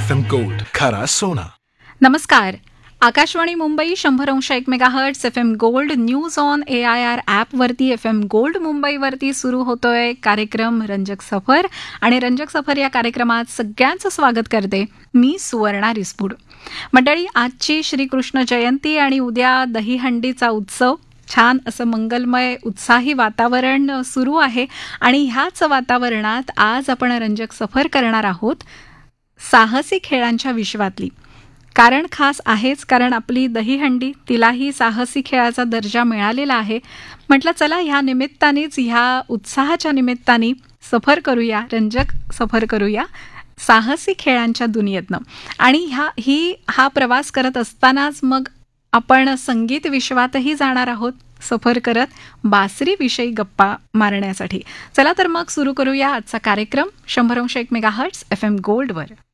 FM gold, खरा सोना. नमस्कार. Akashvani Mumbai 100.1 megahertz FM gold news on AIR ॲपवरती FM गोल्ड मुंबईवरती सुरू होतोय कार्यक्रम रंजक सफर. आणि रंजक सफर या कार्यक्रमात सगळ्यांचं स्वागत करते मी सुवर्णा रिसपूड. मंडळी, आजची श्रीकृष्ण जयंती आणि उद्या दहीहंडीचा उत्सव. छान असं मंगलमय उत्साही वातावरण सुरू आहे आणि ह्याच वातावरणात आज आपण रंजक सफर करणार आहोत साहसी खेळांच्या विश्वातली. कारण खास आहेच, कारण आपली दहीहंडी तिलाही साहसी खेळाचा दर्जा मिळालेला आहे. म्हटलं चला ह्या निमित्तानेच, ह्या उत्साहाच्या निमित्ताने सफर करूया, रंजक सफर करूया साहसी खेळांच्या दुनियेतनं. आणि हा प्रवास करत असतानाच मग आपण संगीत विश्वातही जाणार आहोत सफर करत बासरीविषयी गप्पा मारण्यासाठी. चला तर मग सुरू करूया आजचा कार्यक्रम 100.1 मेगाहर्ट्ज FM गोल्डवर.